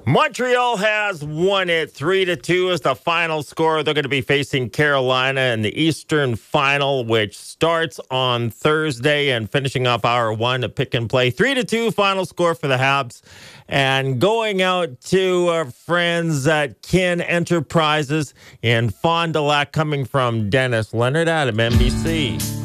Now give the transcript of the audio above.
Montreal has won it 3-2 is the final score. They're going to be facing Carolina in the Eastern Final, which starts on Thursday and finishing up hour one at Pick and Play. 3-2 final score for the Habs. And going out to our friends at Kin Enterprises in Fond du Lac, coming from Dennis Leonard, Adam, NBC.